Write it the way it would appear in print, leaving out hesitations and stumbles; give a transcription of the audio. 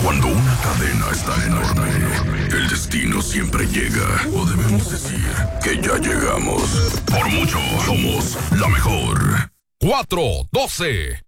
Cuando una cadena es tan enorme, el destino siempre llega. O debemos decir que ya llegamos. Por mucho, somos la mejor. 412.